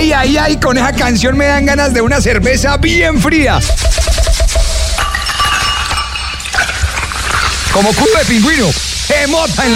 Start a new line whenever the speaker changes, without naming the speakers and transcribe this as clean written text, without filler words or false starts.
Ay, ay, ay, con esa canción me dan ganas de una cerveza bien fría. Como culo de pingüino. ¡Qué mota en la